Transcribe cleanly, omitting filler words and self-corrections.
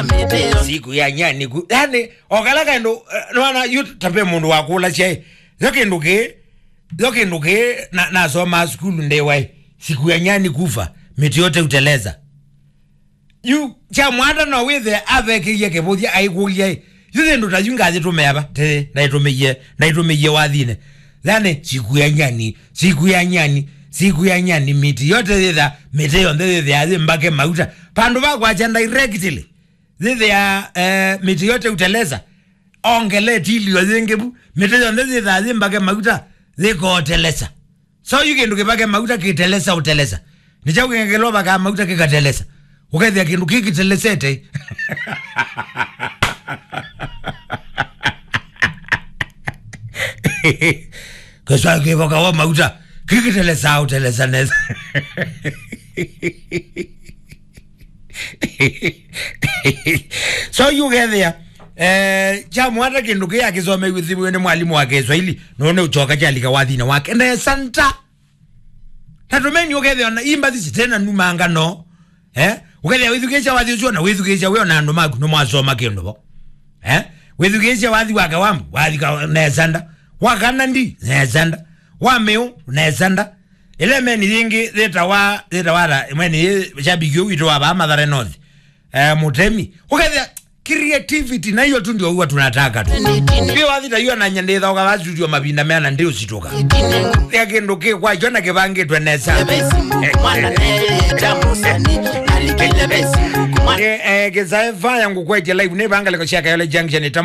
siku ya nyani yani okalaka ndo nwana yutape mundu wakula chai zoke nduke na soma school ndewai siku ya nyani kufa miti yote uteleza yu cha mwanda na wethe aveke yeke bothi aikulia yuthe ndo tajunga zitumeba te na itumeye wathine yani siku ya nyani miti yote thitha miti yote thitha azi mbake mauta pandu bakwacha directly thitha ya miti yote uteleza ongele tilio zingebu miti yote thitha azi mbake mauta ziko uteleza so yukendu kibake mauta kiteleza uteleza nicha ukengelo baka mauta kikateleza ukethia kindu kikitelezete Kasa kivoka wa mauta kikiteleza uteleza neza so you get there jamu hata kindu kia kisome withibu wene mwalimu wake Kiswahili none uchoka jalika wathina wake na santa tatumeni ukethia na imba thisi tena numanga no ukethia withukesha wathi ucio na withukesha weo na andu maku no mwasoma kindu bo withukesha wathi wake wambu wathi na santa wakana ndi na santa wameu na santa ile meni zingi theta wala mweni shabiki witu wa Mathare North Mutemi ukethia creativity na hiyo tu ndio huwa tunataka tu pia wathita hiyo na nyandetha ukawastudio mabinda mena ndio sitoka ya kendo ke kwa jona ke bange twenesa ke sai fa yangu kwa live ne banga leko shaka yole junction